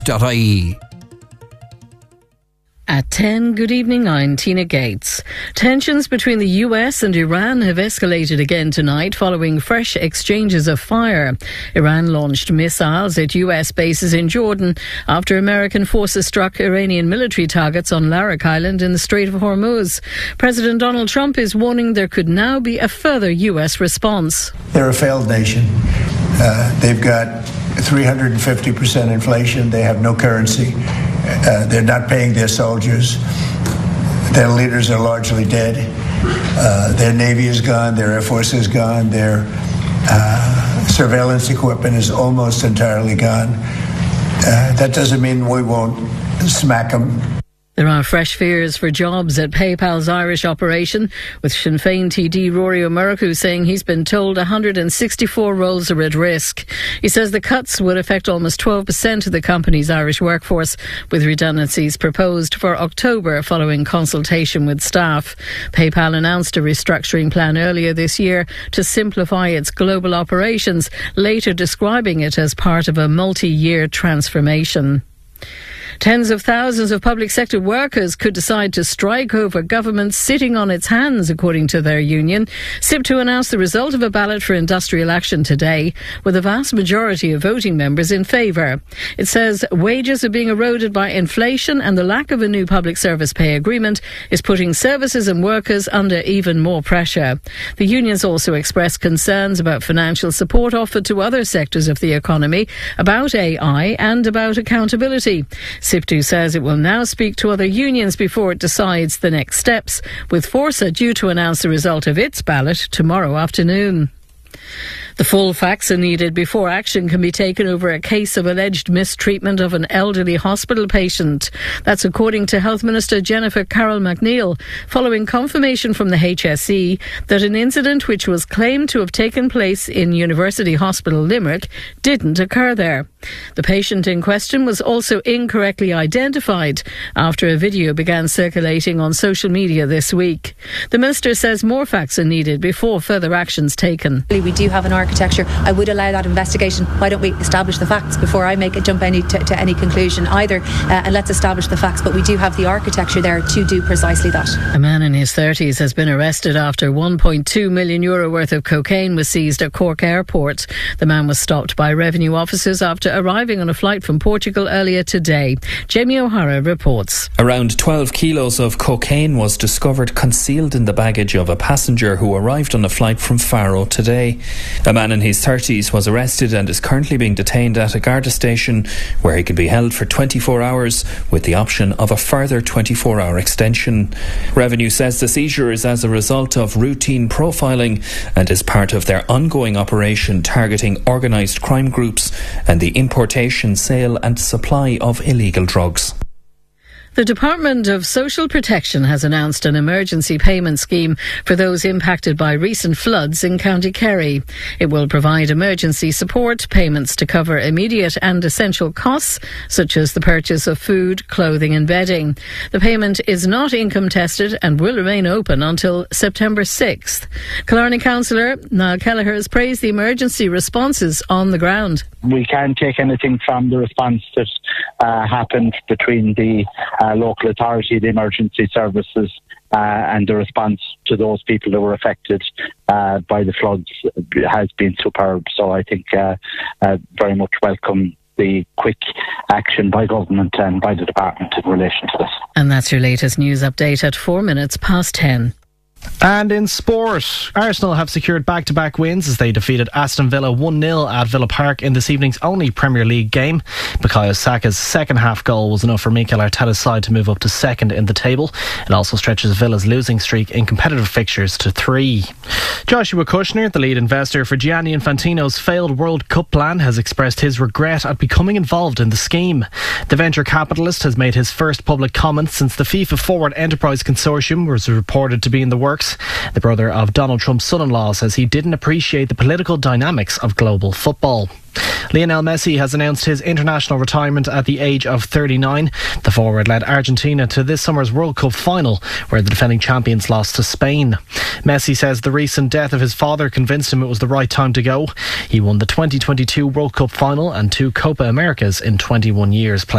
ie. At 10, good evening, I'm Tina Gates. Tensions between the US and Iran have escalated again tonight following fresh exchanges of fire. Iran launched missiles at US bases in Jordan after American forces struck Iranian military targets on Larak Island in the Strait of Hormuz. President Donald Trump is warning there could now be a further US response. They're a failed nation. They've got 350% inflation. They have no currency. They're not paying their soldiers. Their leaders are largely dead. Their Navy is gone. Their Air Force is gone. Their surveillance equipment is almost entirely gone. That doesn't mean we won't smack them. There are fresh fears for jobs at PayPal's Irish operation, with Sinn Féin TD Rory O'Murchu saying he's been told 164 roles are at risk. He says the cuts would affect almost 12% of the company's Irish workforce, with redundancies proposed for October following consultation with staff. PayPal announced a restructuring plan earlier this year to simplify its global operations, later describing it as part of a multi-year transformation. Tens of thousands of public sector workers could decide to strike over government sitting on its hands, according to their union. SIPTU announced the result of a ballot for industrial action today, with a vast majority of voting members in favour. It says wages are being eroded by inflation and the lack of a new public service pay agreement is putting services and workers under even more pressure. The unions also expressed concerns about financial support offered to other sectors of the economy, about AI and about accountability. SIPTU says it will now speak to other unions before it decides the next steps, with Forsa due to announce the result of its ballot tomorrow afternoon. The full facts are needed before action can be taken over a case of alleged mistreatment of an elderly hospital patient. That's according to Health Minister Jennifer Carroll McNeill, following confirmation from the HSE that an incident which was claimed to have taken place in University Hospital Limerick didn't occur there. The patient in question was also incorrectly identified after a video began circulating on social media this week. The Minister says more facts are needed before further actions taken. We do have an architecture. I would allow that investigation. Why don't we establish the facts before I jump to any conclusion either, and let's establish the facts, but we do have the architecture there to do precisely that. A man in his 30s has been arrested after €1.2 million worth of cocaine was seized at Cork Airport. The man was stopped by revenue officers after arriving on a flight from Portugal earlier today. Jamie O'Hara reports. Around 12 kilos of cocaine was discovered concealed in the baggage of a passenger who arrived on a flight from Faro today. A man in his 30s was arrested and is currently being detained at a Garda station, where he could be held for 24 hours with the option of a further 24-hour extension. Revenue says the seizure is as a result of routine profiling and is part of their ongoing operation targeting organised crime groups and the importation, sale and supply of illegal drugs. The Department of Social Protection has announced an emergency payment scheme for those impacted by recent floods in County Kerry. It will provide emergency support, payments to cover immediate and essential costs, such as the purchase of food, clothing and bedding. The payment is not income tested and will remain open until September 6th. Killarney Councillor Niall Kelleher has praised the emergency responses on the ground. We can't take anything from the response that happened between the local authority, the emergency services, and the response to those people who were affected by the floods has been superb. So I think very much welcome the quick action by government and by the department in relation to this. And that's your latest news update at 10:04. And in sport, Arsenal have secured back-to-back wins as they defeated Aston Villa 1-0 at Villa Park in this evening's only Premier League game. Bukayo Saka's second half goal was enough for Mikel Arteta's side to move up to second in the table. It also stretches Villa's losing streak in competitive fixtures to 3. Joshua Kushner, the lead investor for Gianni Infantino's failed World Cup plan, has expressed his regret at becoming involved in the scheme. The venture capitalist has made his first public comment since the FIFA Forward Enterprise Consortium was reported to be in the works. The brother of Donald Trump's son-in-law says he didn't appreciate the political dynamics of global football. Lionel Messi has announced his international retirement at the age of 39. The forward led Argentina to this summer's World Cup final, where the defending champions lost to Spain. Messi says the recent death of his father convinced him it was the right time to go. He won the 2022 World Cup final and 2 Copa Americas in 21 years.